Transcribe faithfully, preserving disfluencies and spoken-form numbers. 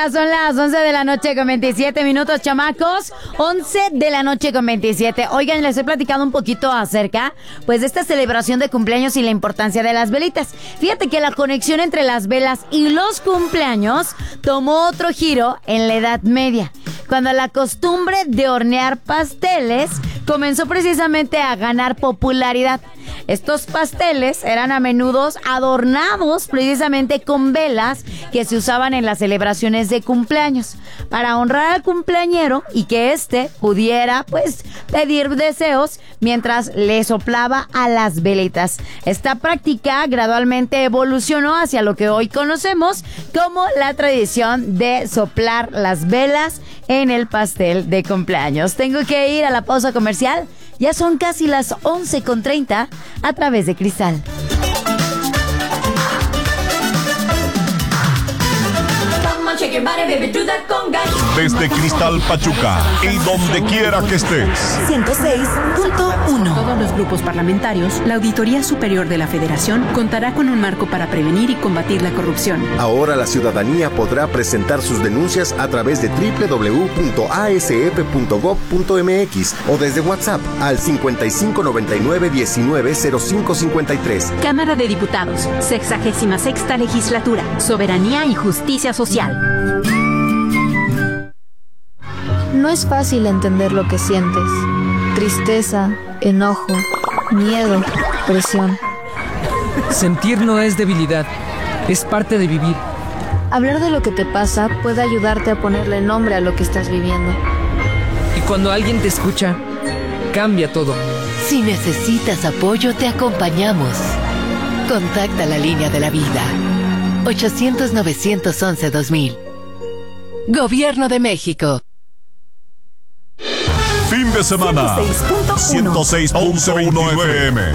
Son las once de la noche con veintisiete minutos, chamacos. once de la noche con veintisiete. Oigan, les he platicado un poquito acerca, pues, de esta celebración de cumpleaños y la importancia de las velitas. Fíjate que la conexión entre las velas y los cumpleaños tomó otro giro en la Edad Media, cuando la costumbre de hornear pasteles comenzó precisamente a ganar popularidad. Estos pasteles eran a menudo adornados precisamente con velas que se usaban en las celebraciones de cumpleaños para honrar al cumpleañero y que éste pudiera, pues, pedir deseos mientras le soplaba a las velitas. Esta práctica gradualmente evolucionó hacia lo que hoy conocemos como la tradición de soplar las velas en el pastel de cumpleaños. Tengo que ir a la pausa comercial. Ya son casi las once con treinta a través de Cristal. Desde Cristal Pachuca y donde quiera que estés. ciento seis punto uno. Todos los grupos parlamentarios, la Auditoría Superior de la Federación contará con un marco para prevenir y combatir la corrupción. Ahora la ciudadanía podrá presentar sus denuncias a través de doble u doble u doble u punto a s f punto gob punto m x o desde WhatsApp al cincuenta y cinco noventa y nueve diecinueve cero cinco cincuenta y tres. Cámara de Diputados, sexagésima sexta legislatura, Soberanía y Justicia Social. No es fácil entender lo que sientes. Tristeza, enojo, miedo, presión. Sentir no es debilidad, es parte de vivir. Hablar de lo que te pasa puede ayudarte a ponerle nombre a lo que estás viviendo. Y cuando alguien te escucha, cambia todo. Si necesitas apoyo, te acompañamos. Contacta la línea de la vida. ochocientos novecientos once dos mil. Gobierno de México. Fin de semana. ciento seis punto uno F M.